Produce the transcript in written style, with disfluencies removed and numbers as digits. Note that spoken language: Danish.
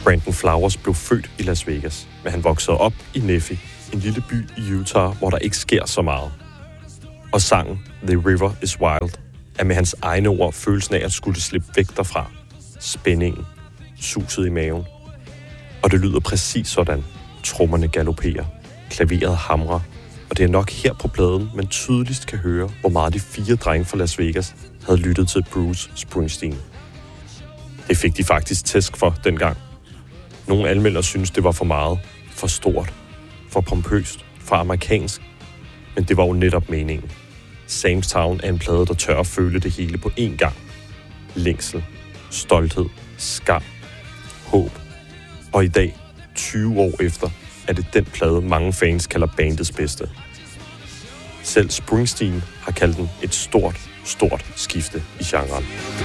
Brandon Flowers blev født i Las Vegas, men han voksede op i Nephi, en lille by i Utah, hvor der ikke sker så meget. Og sangen The River is Wild er med hans egne ord følelsen af at skulle slippe væk derfra. Spændingen, suset i maven. Og det lyder præcis sådan. Trommerne galopperer, klaveret hamrer, og det er nok her på pladen, man tydeligst kan høre, hvor meget de 4 drenge fra Las Vegas havde lyttet til Bruce Springsteen. Det fik de faktisk tæsk for dengang. Nogle anmeldere synes, det var for meget, for stort, for pompøst, for amerikansk, men det var jo netop meningen. Sam's Town er en plade, der tør at føle det hele på én gang. Længsel, stolthed, skam, håb. Og i dag, 20 år efter, er det den plade, mange fans kalder bandets bedste. Selv Springsteen har kaldt den et stort skifte i genren.